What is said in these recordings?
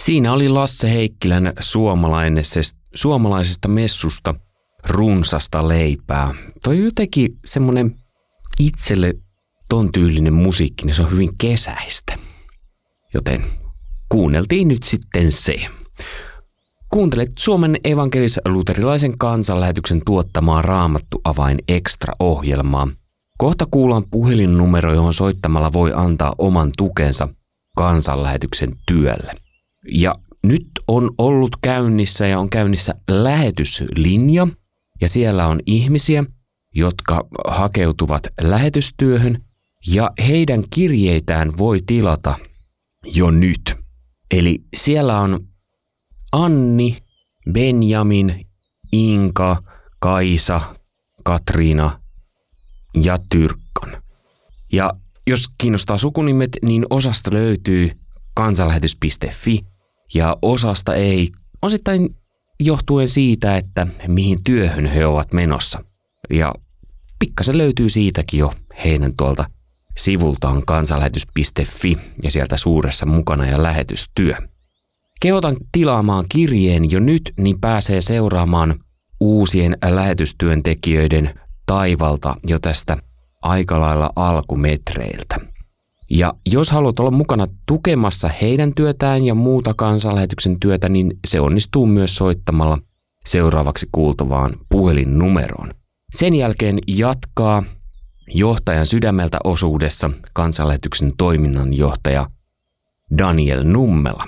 Siinä oli Lasse Heikkilän suomalaisesta messusta runsasta leipää. Toi jotenkin semmonen itselle ton tyylinen musiikki, niin se on hyvin kesäistä. Joten kuunneltiin nyt sitten se. Kuuntelet Suomen evankelis-luterilaisen kansanlähetyksen tuottamaa Raamattu Avain Extra-ohjelmaa. Kohta kuullaan puhelinnumero, johon soittamalla voi antaa oman tukensa kansanlähetyksen työlle. Ja nyt on ollut käynnissä ja on käynnissä lähetyslinja, ja siellä on ihmisiä, jotka hakeutuvat lähetystyöhön, ja heidän kirjeitään voi tilata jo nyt. Eli siellä on Anni, Benjamin, Inka, Kaisa, Katriina ja Tyrkkan. Ja jos kiinnostaa sukunimet, niin osasta löytyy kansanlähetys.fi ja osasta ei, osittain johtuen siitä, että mihin työhön he ovat menossa. Ja pikkasen löytyy siitäkin jo heidän tuolta sivultaan kansanlähetys.fi ja sieltä suuressa mukana ja lähetystyö. Kehotan tilaamaan kirjeen jo nyt, niin pääsee seuraamaan uusien lähetystyöntekijöiden taivalta jo tästä aika lailla alkumetreiltä. Ja jos haluat olla mukana tukemassa heidän työtään ja muuta kansanlähetyksen työtä, niin se onnistuu myös soittamalla seuraavaksi kuultavaan puhelinnumeroon. Sen jälkeen jatkaa johtajan sydämeltä osuudessa kansanlähetyksen toiminnanjohtaja Daniel Nummela.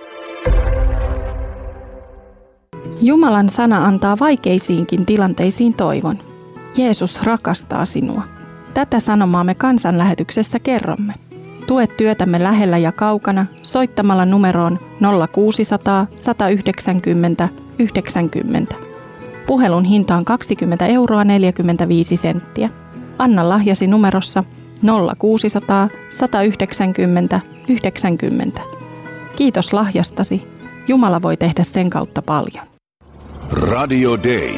Jumalan sana antaa vaikeisiinkin tilanteisiin toivon. Jeesus rakastaa sinua. Tätä sanomaa me kansanlähetyksessä kerromme. Tue työtämme lähellä ja kaukana soittamalla numeroon 0600 190 90. Puhelun hinta on 20,45 €. Anna lahjasi numerossa 0600 190 90. Kiitos lahjastasi. Jumala voi tehdä sen kautta paljon. Radio Day.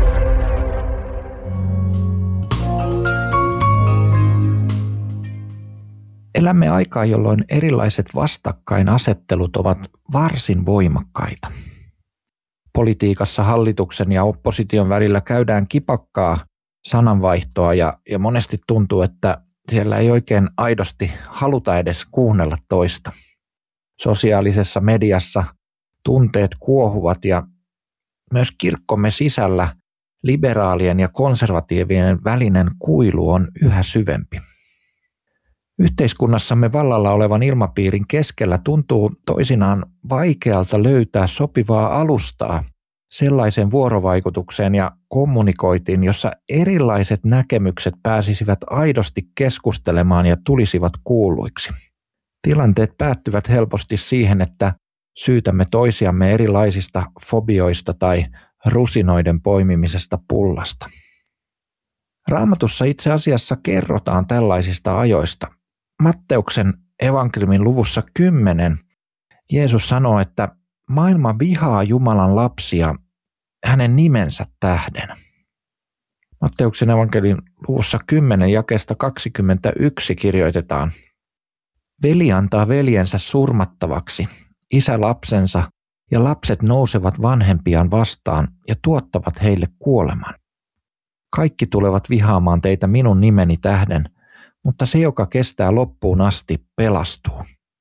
Elämme aikaa, jolloin erilaiset vastakkainasettelut ovat varsin voimakkaita. Politiikassa hallituksen ja opposition välillä käydään kipakkaa sananvaihtoa ja monesti tuntuu, että siellä ei oikein aidosti haluta edes kuunnella toista. Sosiaalisessa mediassa tunteet kuohuvat ja myös kirkkomme sisällä liberaalien ja konservatiivien välinen kuilu on yhä syvempi. Yhteiskunnassamme vallalla olevan ilmapiirin keskellä tuntuu toisinaan vaikealta löytää sopivaa alustaa sellaisen vuorovaikutukseen ja kommunikoitiin, jossa erilaiset näkemykset pääsisivät aidosti keskustelemaan ja tulisivat kuulluiksi. Tilanteet päättyvät helposti siihen, että syytämme toisiamme erilaisista fobioista tai rusinoiden poimimisesta pullasta. Raamatussa itse asiassa kerrotaan tällaisista ajoista. Matteuksen evankeliumin luvussa 10 Jeesus sanoo, että maailma vihaa Jumalan lapsia hänen nimensä tähden. Matteuksen evankeliumin luvussa 10 jakeesta 21 kirjoitetaan: Veli antaa veljensä surmattavaksi, isä lapsensa, ja lapset nousevat vanhempiaan vastaan ja tuottavat heille kuoleman. Kaikki tulevat vihaamaan teitä minun nimeni tähden, mutta se, joka kestää loppuun asti, pelastuu.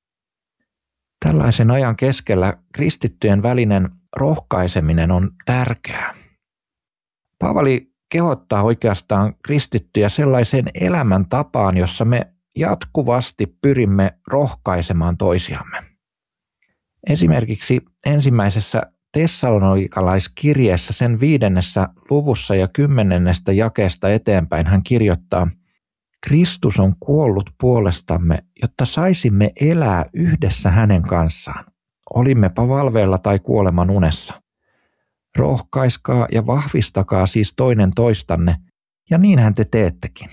Tällaisen ajan keskellä kristittyjen välinen rohkaiseminen on tärkeää. Paavali kehottaa oikeastaan kristittyjä sellaiseen elämäntapaan, jossa me jatkuvasti pyrimme rohkaisemaan toisiamme. Esimerkiksi ensimmäisessä tessalonikalaiskirjeessä sen 5. luvussa ja 10. jakeesta eteenpäin hän kirjoittaa: Kristus on kuollut puolestamme, jotta saisimme elää yhdessä hänen kanssaan. Olimmepa valveilla tai kuoleman unessa. Rohkaiskaa ja vahvistakaa siis toinen toistanne, ja niinhän te teettekin.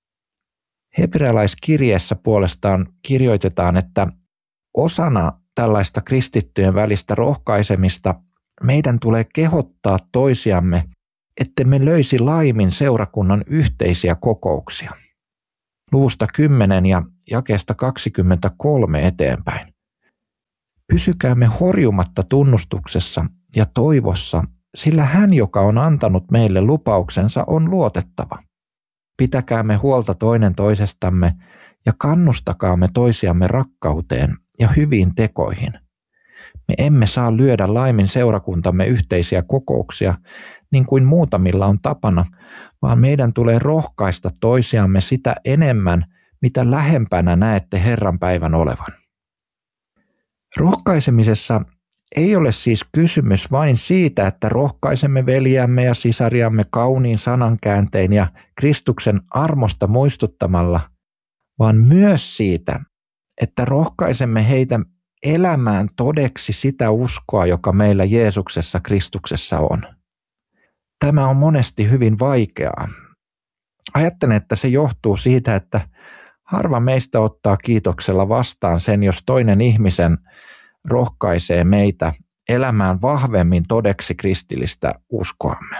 Hebrealaiskirjeessä puolestaan kirjoitetaan, että osana tällaista kristittyjen välistä rohkaisemista meidän tulee kehottaa toisiamme, ettemme löisi laimin seurakunnan yhteisiä kokouksia. Luvusta 10 ja jakeesta 23 eteenpäin. Pysykäämme horjumatta tunnustuksessa ja toivossa, sillä hän, joka on antanut meille lupauksensa, on luotettava. Pitäkäämme huolta toinen toisestamme ja kannustakaamme toisiamme rakkauteen ja hyviin tekoihin. Me emme saa lyödä laimin seurakuntamme yhteisiä kokouksia, niin kuin muutamilla on tapana, vaan meidän tulee rohkaista toisiamme sitä enemmän, mitä lähempänä näette Herran päivän olevan. Rohkaisemisessa ei ole siis kysymys vain siitä, että rohkaisemme veljiämme ja sisariamme kauniin sanankääntein ja Kristuksen armosta muistuttamalla, vaan myös siitä, että rohkaisemme heitä elämään todeksi sitä uskoa, joka meillä Jeesuksessa Kristuksessa on. Tämä on monesti hyvin vaikeaa. Ajattelen, että se johtuu siitä, että harva meistä ottaa kiitoksella vastaan sen, jos toinen ihmisen rohkaisee meitä elämään vahvemmin todeksi kristillistä uskoamme.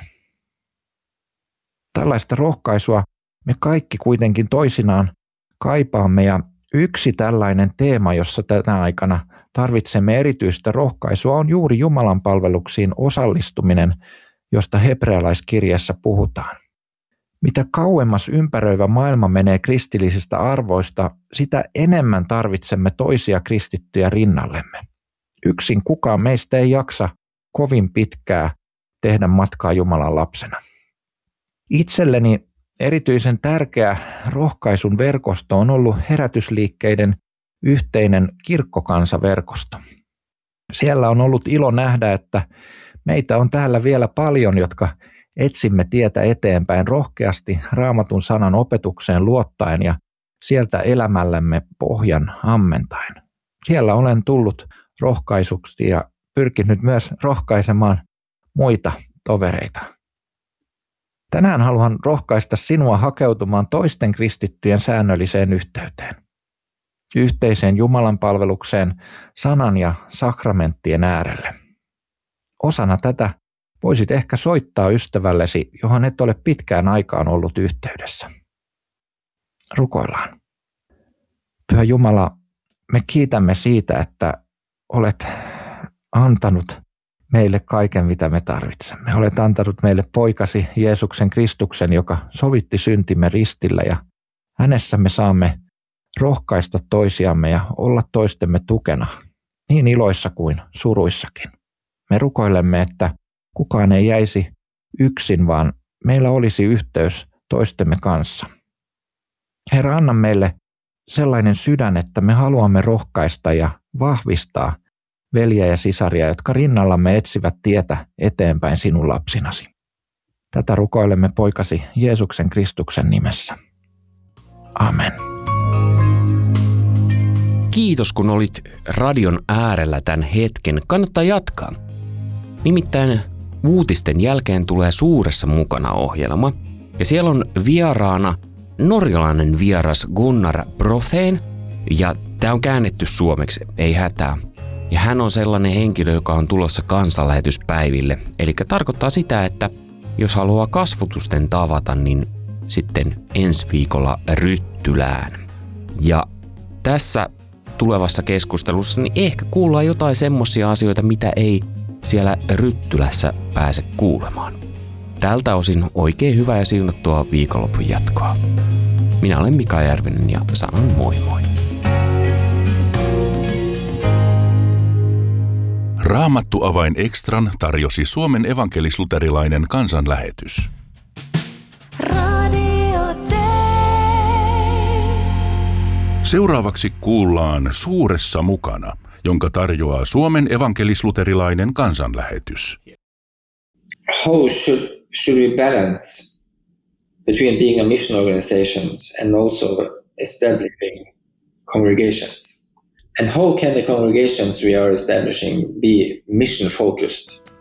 Tällaista rohkaisua me kaikki kuitenkin toisinaan kaipaamme, ja yksi tällainen teema, jossa tänä aikana tarvitsemme erityistä rohkaisua, on juuri Jumalan palveluksiin osallistuminen, josta hebrealaiskirjassa puhutaan. Mitä kauemmas ympäröivä maailma menee kristillisistä arvoista, sitä enemmän tarvitsemme toisia kristittyjä rinnallemme. Yksin kukaan meistä ei jaksa kovin pitkää tehdä matkaa Jumalan lapsena. Itselleni erityisen tärkeä rohkaisun verkosto on ollut herätysliikkeiden yhteinen kirkkokansaverkosto. Siellä on ollut ilo nähdä, että meitä on täällä vielä paljon, jotka etsimme tietä eteenpäin rohkeasti Raamatun sanan opetukseen luottaen ja sieltä elämällämme pohjan ammentaen. Siellä olen tullut rohkaisuksi ja pyrkinyt myös rohkaisemaan muita tovereita. Tänään haluan rohkaista sinua hakeutumaan toisten kristittyjen säännölliseen yhteyteen. Yhteiseen Jumalan palvelukseen sanan ja sakramenttien äärelle. Osana tätä voisit ehkä soittaa ystävällesi, johon et ole pitkään aikaan ollut yhteydessä. Rukoillaan. Pyhä Jumala, me kiitämme siitä, että olet antanut meille kaiken, mitä me tarvitsemme. Olet antanut meille poikasi Jeesuksen Kristuksen, joka sovitti syntimme ristillä, ja hänessä me saamme rohkaista toisiamme ja olla toistemme tukena, niin iloissa kuin suruissakin. Me rukoilemme, että kukaan ei jäisi yksin, vaan meillä olisi yhteys toistemme kanssa. Herra, anna meille sellainen sydän, että me haluamme rohkaista ja vahvistaa veljiä ja sisaria, jotka rinnallamme etsivät tietä eteenpäin sinun lapsinasi. Tätä rukoilemme poikasi Jeesuksen Kristuksen nimessä. Amen. Kiitos, kun olit radion äärellä tämän hetken. Kannattaa jatkaa. Nimittäin uutisten jälkeen tulee Suuressa mukana -ohjelma. Ja siellä on vieraana norjalainen vieras Gunnar Brothén. Ja tämä on käännetty suomeksi, ei hätää. Ja hän on sellainen henkilö, joka on tulossa kansanlähetyspäiville. Eli tarkoittaa sitä, että jos haluaa kasvotusten tavata, niin sitten ensi viikolla Ryttylään. Ja tässä tulevassa keskustelussa niin ehkä kuullaan jotain semmoisia asioita, mitä ei siellä Ryttylässä pääse kuulemaan. Tältä osin oikein hyvää ja siunattua viikonlopun jatkoa. Minä olen Mika Järvinen ja sanon moi moi. Raamattu Avain Extran tarjosi Suomen evankelis-luterilainen kansanlähetys. Seuraavaksi kuullaan Suuressa mukana, jonka tarjoaa Suomen evankelis-luterilainen kansanlähetys. How should we balance between being a mission organization and also establishing congregations? And how can the congregations we are establishing be mission focused?